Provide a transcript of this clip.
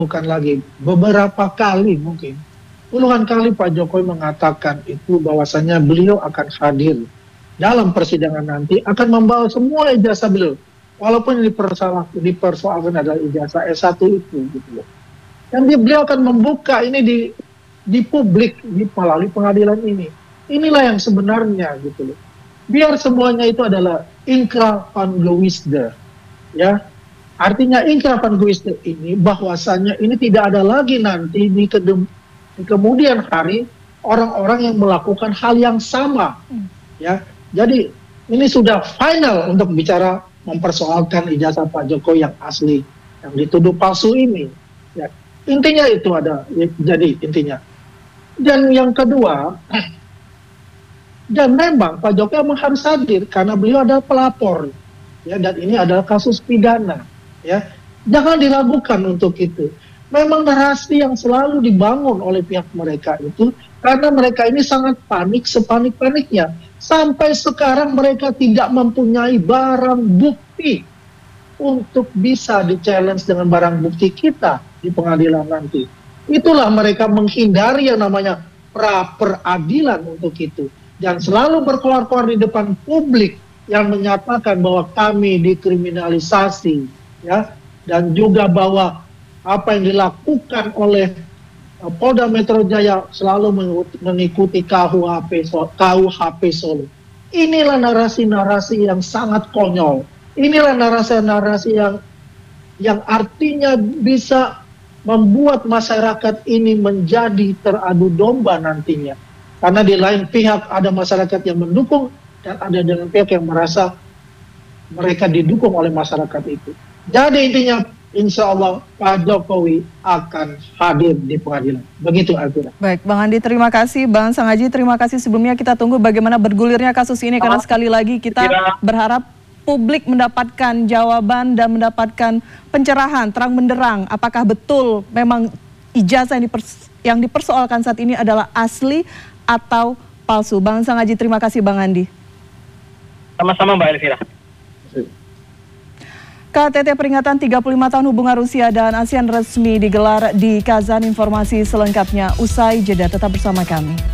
bukan lagi, beberapa kali mungkin, puluhan kali Pak Jokowi mengatakan itu bahwasanya beliau akan hadir dalam persidangan nanti, akan membawa semua ijazah beliau. Walaupun dipersoalkan adalah ijazah S1 itu, gitu loh. Dan beliau akan membuka ini di publik, melalui pengadilan ini. Inilah yang sebenarnya, gitu loh. Biar semuanya itu adalah inkrah van gewisde, ya. Artinya inkrah van gewisde ini bahwasanya ini tidak ada lagi nanti di kemudian hari orang-orang yang melakukan hal yang sama, ya. Jadi ini sudah final untuk bicara mempersoalkan ijazah Pak Jokowi yang asli, yang dituduh palsu ini. Ya. Intinya itu ada, ya, jadi intinya. Dan yang kedua, dan memang Pak Jokowi memang harus hadir karena beliau adalah pelapor, ya, dan ini adalah kasus pidana, ya. Jangan diragukan untuk itu. Memang narasi yang selalu dibangun oleh pihak mereka itu karena mereka ini sangat panik, sepanik-paniknya. Sampai sekarang mereka tidak mempunyai barang bukti untuk bisa di-challenge dengan barang bukti kita di pengadilan nanti. Itulah mereka menghindari yang namanya pra-peradilan untuk itu. Dan selalu berkeluar-keluar di depan publik yang menyatakan bahwa kami dikriminalisasi, ya, dan juga bahwa apa yang dilakukan oleh Polda Metro Jaya selalu mengikuti KUHP Solo. Inilah narasi-narasi yang sangat konyol. Inilah narasi-narasi yang artinya bisa membuat masyarakat ini menjadi teradu domba nantinya. Karena di lain pihak ada masyarakat yang mendukung dan ada dengan pihak yang merasa mereka didukung oleh masyarakat itu. Jadi intinya, insya Allah Pak Jokowi akan hadir di pengadilan. Begitu Elvira. Baik, Bang Andi terima kasih, Bang Sanghaji terima kasih. Sebelumnya kita tunggu bagaimana bergulirnya kasus ini karena sekali lagi kita berharap publik mendapatkan jawaban dan mendapatkan pencerahan terang benderang apakah betul memang ijazah yang dipersoalkan saat ini adalah asli atau palsu. Bang Sanghaji terima kasih, Bang Andi. Sama-sama Mbak Elvira. KTT peringatan 35 tahun hubungan Rusia dan ASEAN resmi digelar di Kazan. Informasi selengkapnya usai jeda, tetap bersama kami.